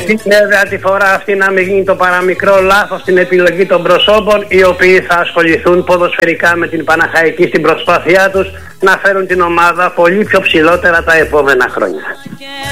Ευελπιστεί βέβαια τη φορά αυτή να μην γίνει το παραμικρό λάθος στην επιλογή των προσώπων, οι οποίοι θα ασχοληθούν ποδοσφαιρικά με την Παναχαϊκή στην προσπάθειά τους να φέρουν την ομάδα πολύ πιο ψηλότερα τα επόμενα χρόνια.